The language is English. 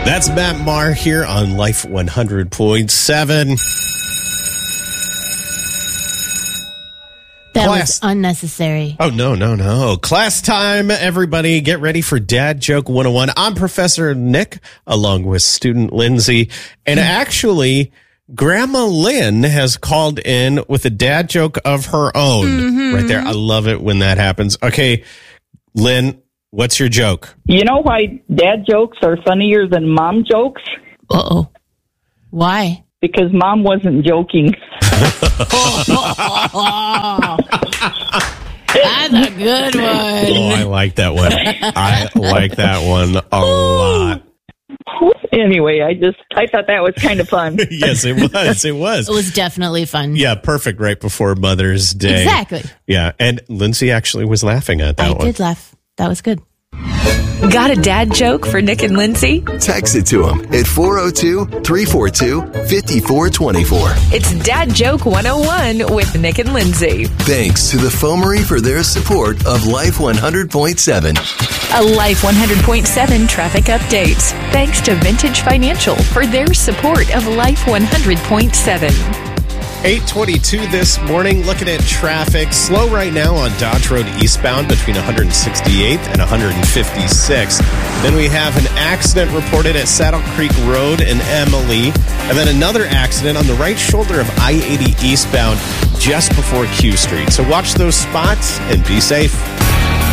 That's Matt Maher here on Life 100.7. That was unnecessary. Oh, no. Class time, everybody. Get ready for Dad Joke 101. I'm Professor Nick, along with student Lindsay. And actually, Grandma Lynn has called in with a dad joke of her own. Right there. I love it when that happens. Okay, Lynn, what's your joke? You know why dad jokes are funnier than mom jokes? Uh-oh. Why? Because mom wasn't joking. That's a good one. Oh, I like that one. I like that one a lot. Anyway, I thought that was kind of fun. Yes, it was. It was. It was definitely fun. Yeah, perfect right before Mother's Day. Exactly. Yeah, and Lindsay actually was laughing at that one. I did laugh. That was good. Got a dad joke for Nick and Lindsay? Text it to them at 402-342-5424. It's Dad Joke 101 with Nick and Lindsay. Thanks to the Foamery for their support of Life 100.7. A Life 100.7 traffic update. Thanks to Vintage Financial for their support of Life 100.7. 8:22 this morning, looking at traffic. Slow right now on Dodge Road eastbound between 168th and 156th. Then we have an accident reported at Saddle Creek Road in Emily. And then another accident on the right shoulder of I-80 eastbound just before Q Street. So watch those spots and be safe.